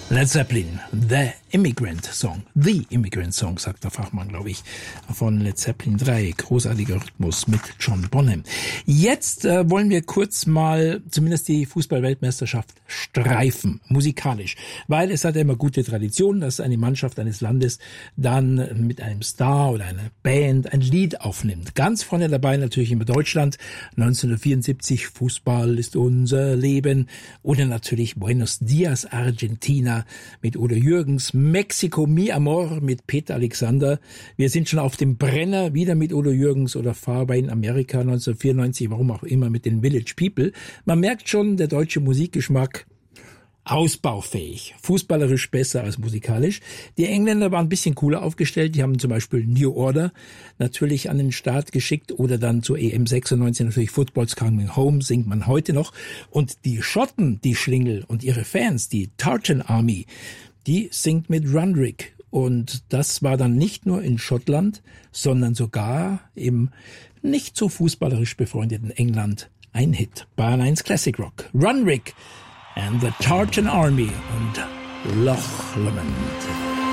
Led Zeppelin, The Immigrant Song, sagt der Fachmann, glaube ich, von Led Zeppelin 3, großartiger Rhythmus mit John Bonham. Jetzt wollen wir kurz mal zumindest die Fußball-Weltmeisterschaft streifen, musikalisch, weil es hat ja immer gute Tradition, dass eine Mannschaft eines Landes dann mit einem Star oder einer Band ein Lied aufnimmt. Ganz vorne dabei natürlich immer Deutschland, 1974, Fußball ist unser Leben, oder natürlich Buenos Dias, Argentina, mit Udo Jürgens, Mexiko, Mi Amor mit Peter Alexander. Wir sind schon auf dem Brenner, wieder mit Udo Jürgens, oder Farbe in Amerika 1994, warum auch immer, mit den Village People. Man merkt schon, der deutsche Musikgeschmack ausbaufähig, fußballerisch besser als musikalisch. Die Engländer waren ein bisschen cooler aufgestellt, die haben zum Beispiel New Order natürlich an den Start geschickt, oder dann zur EM 96 natürlich Football's Coming Home, singt man heute noch. Und die Schotten, die Schlingel und ihre Fans, die Tartan Army, die singt mit Runrig. Und das war dann nicht nur in Schottland, sondern sogar im nicht so fußballerisch befreundeten England ein Hit. Bayern 1 Classic Rock. Runrig and the Tartan Army und Loch Lomond.